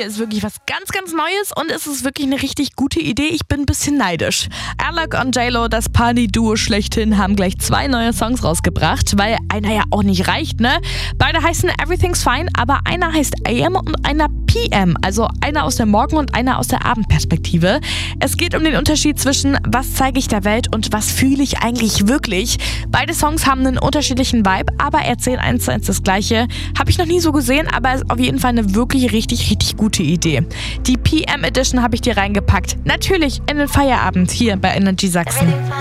hier ist wirklich was ganz, ganz Neues und es ist wirklich eine richtig gute Idee. Ich bin ein bisschen neidisch. Alok und J-Lo, das Party-Duo schlechthin, haben gleich 2 neue Songs rausgebracht, weil einer ja auch nicht reicht, ne? Beide heißen Everything's Fine, aber einer heißt AM und einer PM, also einer aus der Morgen- und einer aus der Abendperspektive. Es geht um den Unterschied zwischen was zeige ich der Welt und was fühle ich eigentlich wirklich. Beide Songs haben einen unterschiedlichen Vibe, aber erzählen 1:1 das Gleiche. Habe ich noch nie so gesehen, aber ist auf jeden Fall eine wirklich richtig, richtig gute Idee. Die PM Edition habe ich dir reingepackt. Natürlich in den Feierabend hier bei Energy Sachsen.